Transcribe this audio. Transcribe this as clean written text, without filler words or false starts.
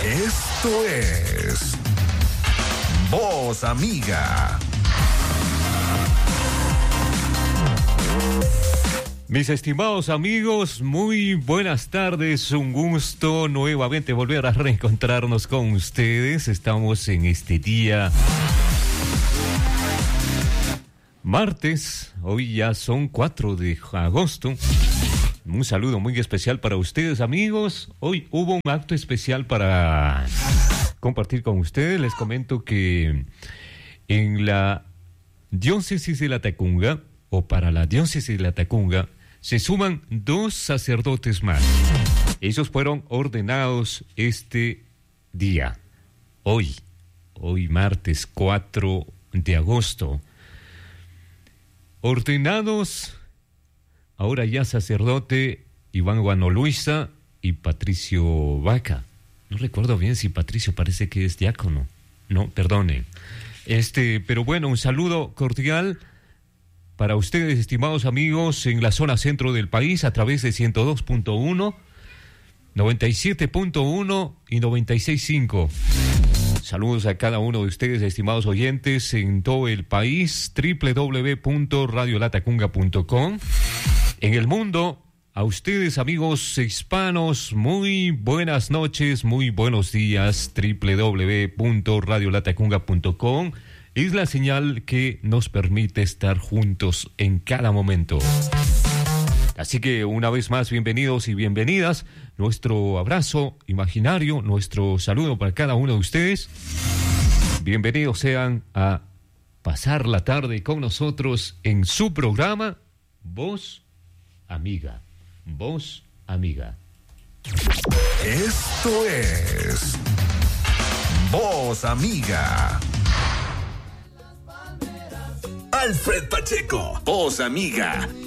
Esto es Voz Amiga. Mis estimados amigos, muy buenas tardes. Un gusto nuevamente volver a reencontrarnos con ustedes. Estamos en este día martes. Hoy ya son 4 de agosto. Un saludo muy especial para ustedes, amigos. Hoy hubo un acto especial para compartir con ustedes. Les comento que en la diócesis de Latacunga, o para la diócesis de Latacunga, se suman 2 sacerdotes más. Ellos fueron ordenados este día, hoy martes 4 de agosto. Ordenados, ahora ya sacerdote Iván Guanoluisa y Patricio Vaca. No recuerdo bien si Patricio parece que es diácono. No, perdonen. Pero bueno, un saludo cordial para ustedes, estimados amigos, en la zona centro del país, a través de 102.1, 97.1 y 96.5. Saludos a cada uno de ustedes, estimados oyentes, en todo el país, www.radiolatacunga.com. En el mundo, a ustedes, amigos hispanos, muy buenas noches, muy buenos días, www.radiolatacunga.com. Es la señal que nos permite estar juntos en cada momento. Así que una vez más, bienvenidos y bienvenidas. Nuestro abrazo imaginario, nuestro saludo para cada uno de ustedes. Bienvenidos sean a pasar la tarde con nosotros en su programa Voz Amiga. Voz Amiga. Esto es Voz Amiga. Alfred Pacheco, Voz Amiga,